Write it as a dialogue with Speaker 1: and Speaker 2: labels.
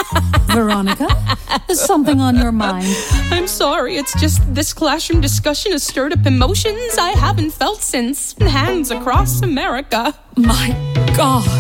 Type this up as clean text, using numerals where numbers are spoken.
Speaker 1: Veronica, is something on your mind?
Speaker 2: I'm sorry, it's just this classroom discussion has stirred up emotions I haven't felt since Hands Across America.
Speaker 1: My God.